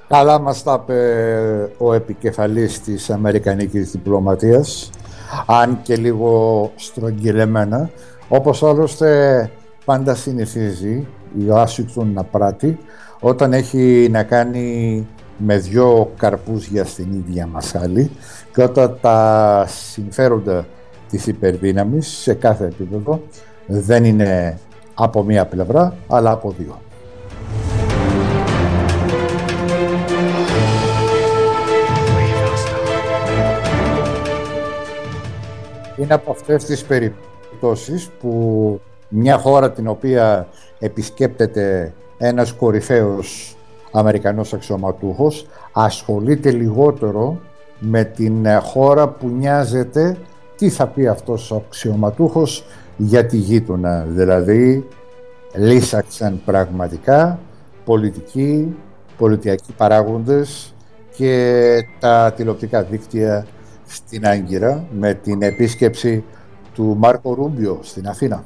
Καλά μας τα είπε ο επικεφαλής της αμερικανικής διπλωματίας, αν και λίγο στρογγυλεμένα, όπως άλλωστε πάντα συνηθίζει η Ουάσιγκτον να πράττει όταν έχει να κάνει με δυο καρπούζια στην ίδια μασάλη και όταν τα συμφέροντα της υπερδύναμης σε κάθε επίπεδο δεν είναι από μία πλευρά αλλά από δύο. Είναι από αυτές τις περιπτώσεις που μια χώρα την οποία επισκέπτεται ένας κορυφαίος Αμερικανός αξιωματούχος ασχολείται λιγότερο με την χώρα που νοιάζεται τι θα πει αυτός ο αξιωματούχος για τη γείτονα. Δηλαδή λύσαξαν πραγματικά πολιτιακοί παράγοντες και τα τηλεοπτικά δίκτυα στην Άγκυρα με την επίσκεψη του Μάρκο Ρούμπιο στην Αθήνα.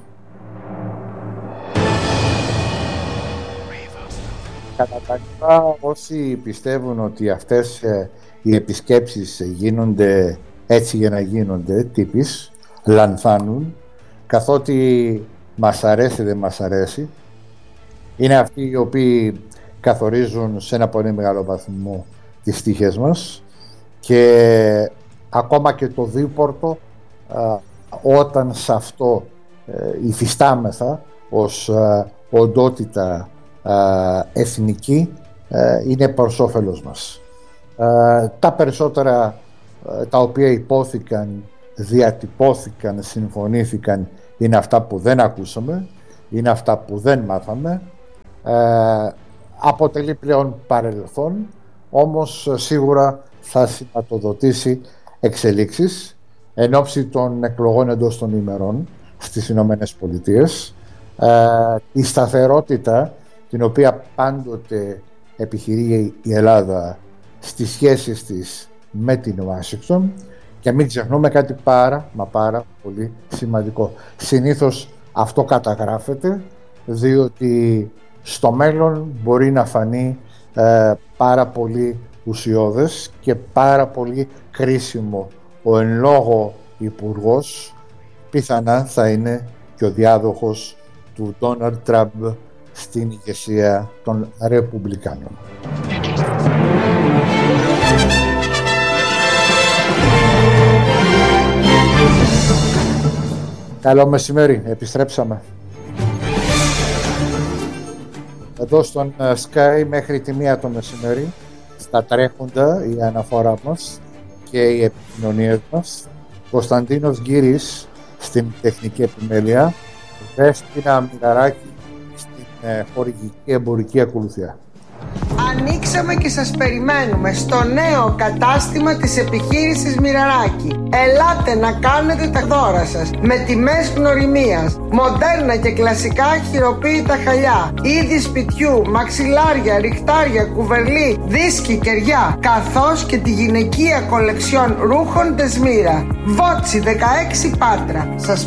Κατά τα λοιπά, όσοι πιστεύουν ότι αυτές οι επισκέψεις γίνονται έτσι για να γίνονται τύπης, λανθάνουν, καθότι μας αρέσει δεν μας αρέσει. Είναι αυτοί οι οποίοι καθορίζουν σε ένα πολύ μεγάλο βαθμό τις τύχες μας και ακόμα και το δίπορτο όταν σε αυτό υφιστάμεθα ως οντότητα εθνική είναι προς όφελος μας. Τα περισσότερα τα οποία υπόθηκαν, διατυπώθηκαν, συμφωνήθηκαν είναι αυτά που δεν ακούσαμε, είναι αυτά που δεν μάθαμε. Αποτελεί πλέον παρελθόν, όμως σίγουρα θα σηματοδοτήσει εξελίξεις εν ώψη των εκλογών εντός των ημερών στις Ηνωμένες Πολιτείες. Η σταθερότητα την οποία πάντοτε επιχειρεί η Ελλάδα στις σχέσεις της με την Ουάσιγκτον και μην ξεχνούμε κάτι πάρα πολύ σημαντικό. Συνήθως αυτό καταγράφεται διότι στο μέλλον μπορεί να φανεί πάρα πολύ ουσιώδες και πάρα πολύ κρίσιμο. Ο εν λόγω υπουργός πιθανά θα είναι και ο διάδοχος του Ντόναλντ Τραμπ στην ηγεσία των Ρεπουμπλικάνων. Καλό μεσημέρι, επιστρέψαμε. Εδώ στον Sky μέχρι τη 1 το μεσημέρι στα τρέχοντα η αναφορά μας και οι επικοινωνίες μας. Κωνσταντίνος Γκύρης στην τεχνική επιμέλεια, Δέσποινα Μιγαράκη στην χορηγική εμπορική ακολουθία. Ανοίξαμε και σας περιμένουμε στο νέο κατάστημα της επιχείρησης Μιραράκη. Ελάτε να κάνετε τα δώρα σας με τιμές γνωριμίας, μοντέρνα και κλασικά χειροποίητα χαλιά, είδη σπιτιού, μαξιλάρια, ριχτάρια, κουβερλί, δίσκοι, κεριά, καθώς και τη γυναικεία κολεξιόν ρούχων Τεσμύρα. Βότσι 16 Πάτρα. Σας